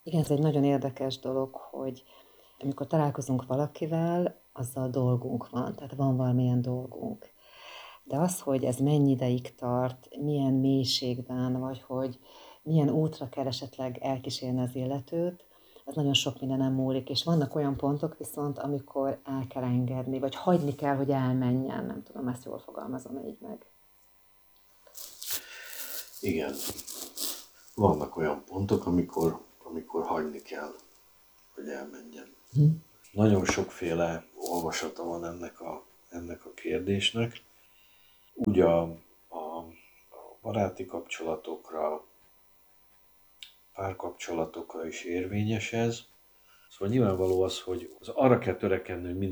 Igen, ez egy nagyon érdekes dolog, hogy amikor találkozunk valakivel, azzal dolgunk van, tehát van valamilyen dolgunk. De az, hogy ez mennyi ideig tart, milyen mélységben, vagy hogy milyen útra kell esetleg elkísérni az illetőt, az nagyon sok mindenen múlik, és vannak olyan pontok viszont, amikor el kell engedni, vagy hagyni kell, hogy elmenjen, nem tudom, ezt jól fogalmazom így meg. Igen, vannak olyan pontok, amikor hagyni kell, hogy elmenjen. Nagyon sokféle olvasata van ennek a kérdésnek. Úgy a baráti kapcsolatokra, párkapcsolatokra is érvényes ez. Szóval nyilvánvaló az, hogy arra kell törekedni, hogy